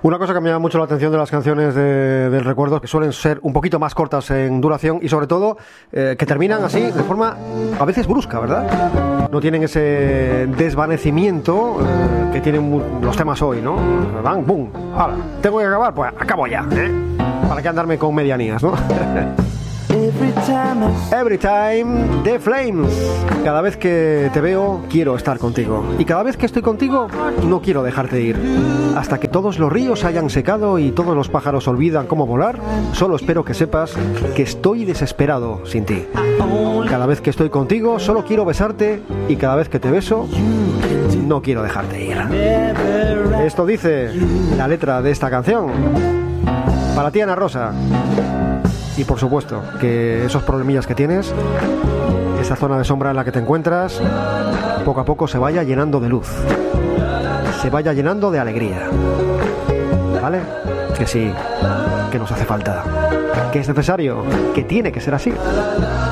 Una cosa que me llama mucho la atención de las canciones del recuerdo, que suelen ser un poquito más cortas en duración y sobre todo que terminan así de forma a veces brusca, ¿verdad? No tienen ese desvanecimiento que tienen los temas hoy, ¿no? Van, boom, ahora, tengo que acabar, pues acabo ya, ¿eh? ¿Para qué andarme con medianías, no? Every time, The Flames. Cada vez que te veo, quiero estar contigo. Y cada vez que estoy contigo, no quiero dejarte ir. Hasta que todos los ríos hayan secado y todos los pájaros olvidan cómo volar, solo espero que sepas que estoy desesperado sin ti. Cada vez que estoy contigo, solo quiero besarte. Y cada vez que te beso, no quiero dejarte ir. Esto dice la letra de esta canción. Para ti, Ana Rosa. Y por supuesto, que esos problemillas que tienes, esa zona de sombra en la que te encuentras, poco a poco se vaya llenando de luz, se vaya llenando de alegría. ¿Vale? Que sí, que nos hace falta, que es necesario, que tiene que ser así.